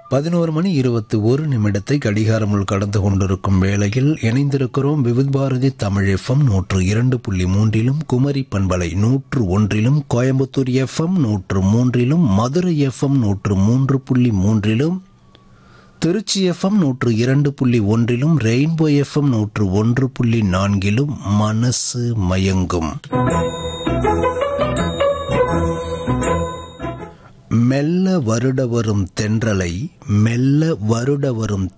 11:21 கடிகாரமுள் கடந்து கொண்டிருக்கும் வேளையில் இணைந்திருக்கிறோம். விவித் பாரதி தமிழ் FM 102.3, குமரி பண்பலை 101, Coimbatore FM 103, Madurai FM 103.3, Trichy FM 102.1, rainbow FM 101.4. மனசு மயங்கும். மெல்ல வருட வரும் தென்றலை, மெல்ல வருட வரும்